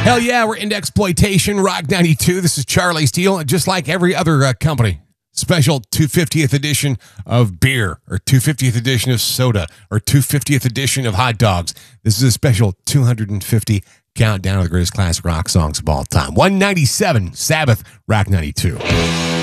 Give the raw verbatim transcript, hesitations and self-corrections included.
Hell yeah, we're into exploitation, Rock ninety-two. This is Charlie Steele, and just like every other uh, company, special two hundred fiftieth edition of beer, or two hundred fiftieth edition of soda, or two hundred fiftieth edition of hot dogs. This is a special two hundred fifty countdown of the greatest classic rock songs of all time. one ninety-seven, Sabbath, Rock ninety-two.